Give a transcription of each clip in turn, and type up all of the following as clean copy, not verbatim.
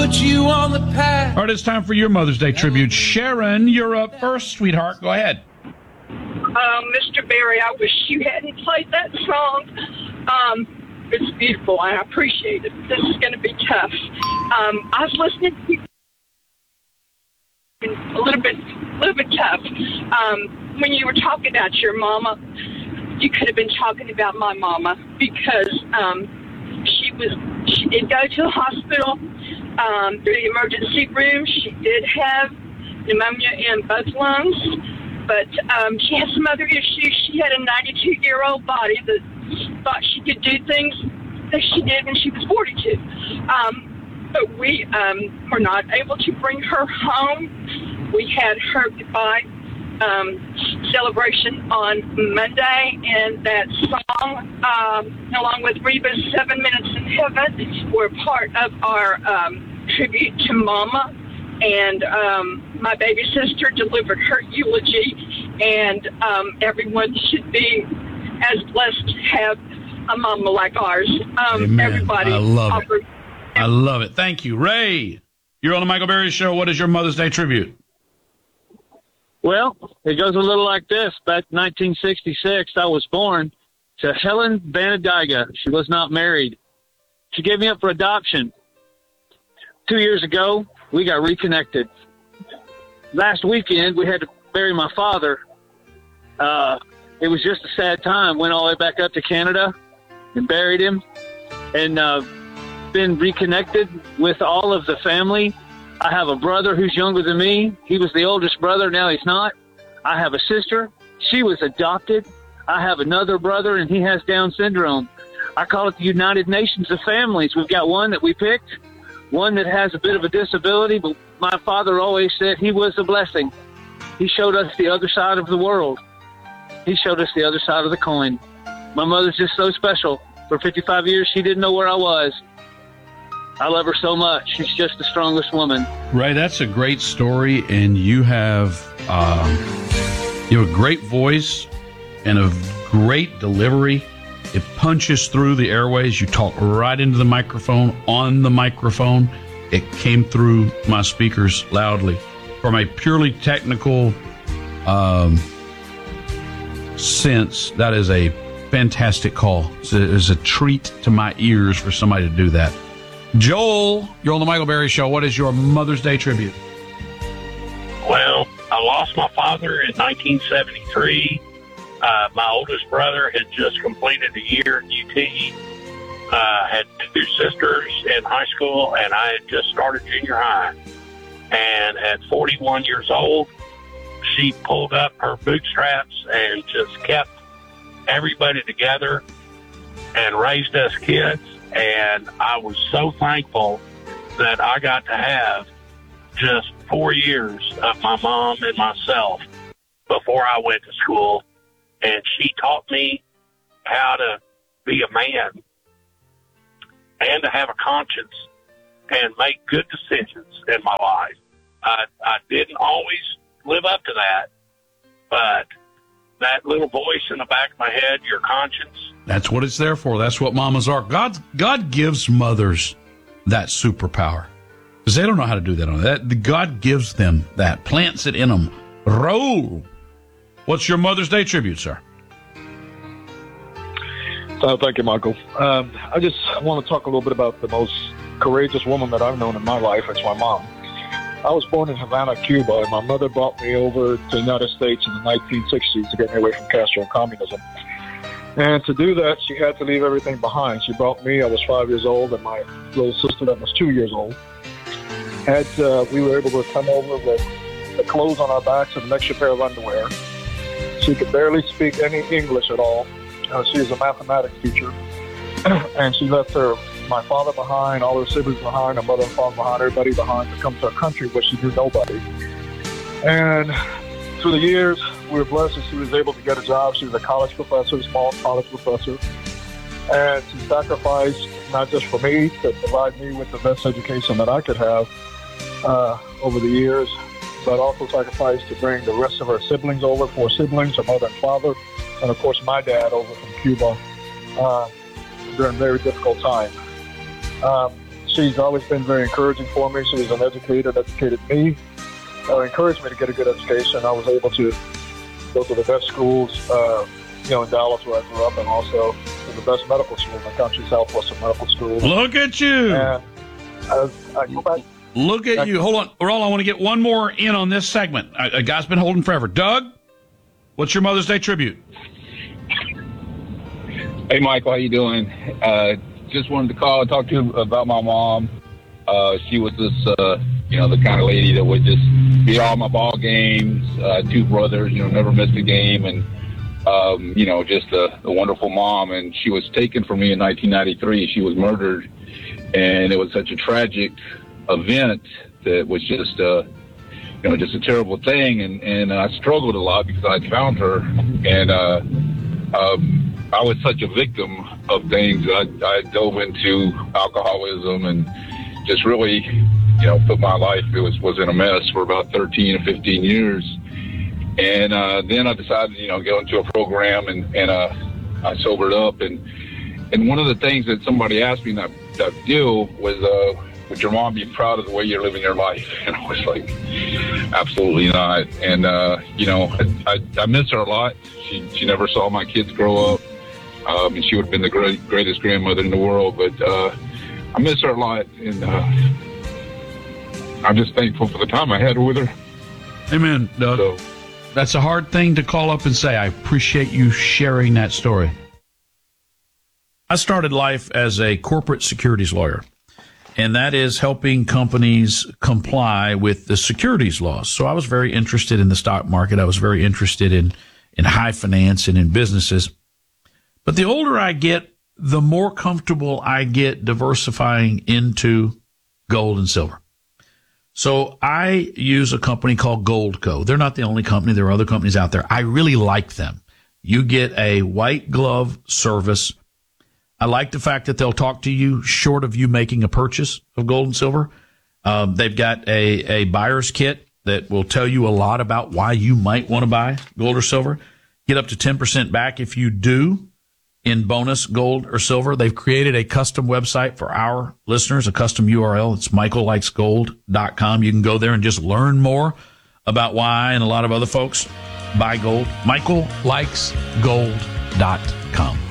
put you on the path. All right, it's time for your Mother's Day tribute. Sharon, you're up first, sweetheart. Go ahead. Mr. Berry, I wish you hadn't played that song. It's beautiful, and I appreciate it. This is going to be tough. I was listening to you a little bit tough. When you were talking about your mama, you could have been talking about my mama because she did go to the hospital, through the emergency room. She did have pneumonia in both lungs, but she had some other issues. She had a 92-year-old body that thought she could do things that she did when she was 42. But we were not able to bring her home. We had her goodbye celebration on Monday, and that song, along with Reba's 7 Minutes in Heaven, were part of our tribute to Mama. And my baby sister delivered her eulogy, and everyone should be as blessed to have a mama like ours. Amen. Everybody. I love it. I love it. Thank you. Ray, you're on the Michael Berry Show. What is your Mother's Day tribute? Well, it goes a little like this. Back in 1966, I was born to Helen Vanadiga. She was not married. She gave me up for adoption. 2 years ago, we got reconnected. Last weekend, we had to bury my father. It was just a sad time. Went all the way back up to Canada and buried him, and been reconnected with all of the family. I have a brother who's younger than me. He was the oldest brother. Now he's not. I have a sister. She was adopted. I have another brother, and he has Down syndrome. I call it the United Nations of families. We've got one that we picked, one that has a bit of a disability, but my father always said he was a blessing. He showed us the other side of the world. He showed us the other side of the coin. My mother's just so special. For 55 years, she didn't know where I was. I love her so much. She's just the strongest woman. Ray, that's a great story, and you have a great voice and a great delivery. It punches through the airways. You talk right into the microphone, on the microphone. It came through my speakers loudly. From a purely technical sense, that is a fantastic call. It's a treat to my ears for somebody to do that. Joel, you're on the Michael Berry Show. What is your Mother's Day tribute? Well, I lost my father in 1973. My oldest brother had just completed a year at UT. Had two sisters in high school, and I had just started junior high. And at 41 years old, she pulled up her bootstraps and just kept everybody together and raised us kids. And I was so thankful that I got to have just 4 years of my mom and myself before I went to school. And she taught me how to be a man and to have a conscience and make good decisions in my life. I didn't always live up to that, but that little voice in the back of my head, your conscience. That's what it's there for. That's what mamas are. God gives mothers that superpower because they don't know how to do that. God gives them that, plants it in them. Roll. What's your Mother's Day tribute, sir? Thank you, Michael. I just want to talk a little bit about the most courageous woman that I've known in my life. It's my mom. I was born in Havana, Cuba, and my mother brought me over to the United States in the 1960s to get me away from Castro and communism. And to do that, she had to leave everything behind. She brought me, I was 5 years old, and my little sister that was 2 years old. We were able to come over with the clothes on our backs and an extra pair of underwear. She could barely speak any English at all. She was a mathematics teacher, and she left my father behind, all her siblings behind, her mother and father behind, everybody behind to come to a country where she knew nobody. And through the years, we were blessed that she was able to get a job. She was a college professor, a small college professor, and she sacrificed not just for me to provide me with the best education that I could have over the years, but also sacrificed to bring the rest of her siblings over, 4 siblings, her mother and father, and of course my dad over from Cuba during a very difficult time. she's always been very encouraging for me. She's an educator, educated me, encouraged me to get a good education. I was able to go to the best schools, in Dallas where I grew up, and also to the best medical school in the country, Southwestern Medical School. Look at you. And I go back. Look at you. Hold on. Raul, I want to get one more in on this segment. A guy's been holding forever. Doug, what's your Mother's Day tribute? Hey, Michael, how you doing? Just wanted to call and talk to you about my mom. She was this, the kind of lady that would just be at all my ball games. Two brothers, never missed a game, and just a wonderful mom. And she was taken from me in 1993. She was murdered, and it was such a tragic event that was just just a terrible thing. And I struggled a lot because I found her, and I was such a victim of things. I dove into alcoholism and just really, put my life, it was in a mess for about 13 or 15 years. And then I decided, go into a program, and I sobered up. And one of the things that somebody asked me that deal was, would your mom be proud of the way you're living your life? And I was like, absolutely not. And, I miss her a lot. She never saw my kids grow up. And she would have been the greatest grandmother in the world. But I miss her a lot. And I'm just thankful for the time I had with her. Amen, Doug. So, that's a hard thing to call up and say. I appreciate you sharing that story. I started life as a corporate securities lawyer, and that is helping companies comply with the securities laws. So I was very interested in the stock market. I was very interested in high finance and in businesses. But the older I get, the more comfortable I get diversifying into gold and silver. So I use a company called Goldco. They're not the only company. There are other companies out there. I really like them. You get a white glove service. I like the fact that they'll talk to you short of you making a purchase of gold and silver. They've got a buyer's kit that will tell you a lot about why you might want to buy gold or silver. Get up to 10% back if you do in bonus gold or silver. They've created a custom website for our listeners, a custom URL. It's michaellikesgold.com. You can go there and just learn more about why I and a lot of other folks buy gold. michaellikesgold.com.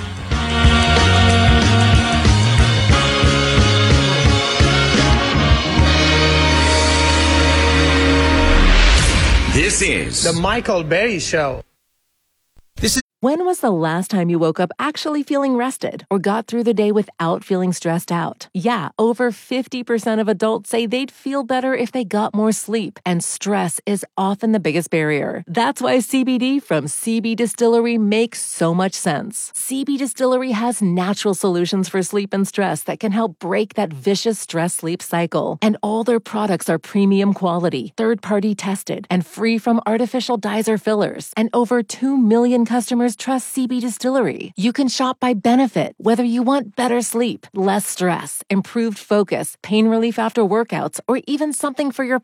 This is The Michael Berry Show. When was the last time you woke up actually feeling rested or got through the day without feeling stressed out? Yeah, over 50% of adults say they'd feel better if they got more sleep, and stress is often the biggest barrier. That's why CBD from CB Distillery makes so much sense. CB Distillery has natural solutions for sleep and stress that can help break that vicious stress-sleep cycle. And all their products are premium quality, third-party tested, and free from artificial dyes or fillers. And over 2 million customers trust CB Distillery. You can shop by benefit, whether you want better sleep, less stress, improved focus, pain relief after workouts, or even something for your